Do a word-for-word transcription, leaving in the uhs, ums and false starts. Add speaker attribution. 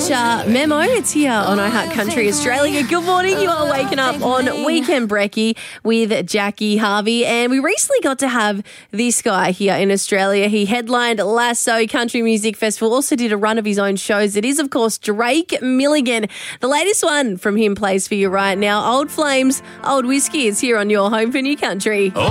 Speaker 1: Usher, Memo. It's here on iHeart Country Australia. Good morning. You are waking up on Weekend Brekkie with Jackie Harvey. And we recently got to have this guy here in Australia. He headlined Lasso Country Music Festival, also did a run of his own shows. It is, of course, Drake Milligan. The latest one from him plays for you right now. Old Flames, Old Whiskey is here on your home for New Country.
Speaker 2: Oh.